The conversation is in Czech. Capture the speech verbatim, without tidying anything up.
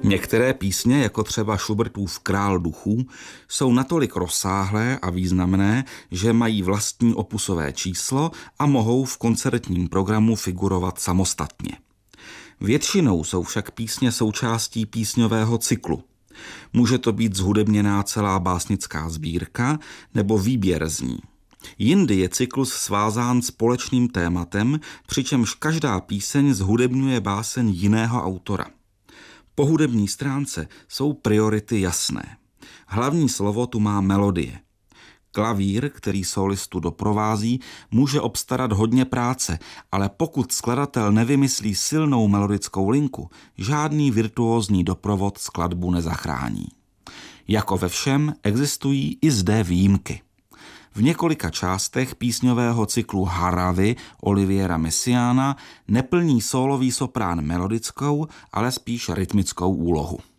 Některé písně, jako třeba Schubertův Král duchů, jsou natolik rozsáhlé a významné, že mají vlastní opusové číslo a mohou v koncertním programu figurovat samostatně. Většinou jsou však písně součástí písňového cyklu. Může to být zhudebněná celá básnická sbírka nebo výběr z ní. Jindy je cyklus svázán společným tématem, přičemž každá píseň zhudebňuje báseň jiného autora. Po hudební stránce jsou priority jasné. Hlavní slovo tu má melodie. Klavír, který solistu doprovází, může obstarat hodně práce, ale pokud skladatel nevymyslí silnou melodickou linku, žádný virtuózní doprovod skladbu nezachrání. Jako ve všem existují i zde výjimky. V několika částech písňového cyklu Haravy Oliviera Messiaena neplní sólový soprán melodickou, ale spíš rytmickou úlohu.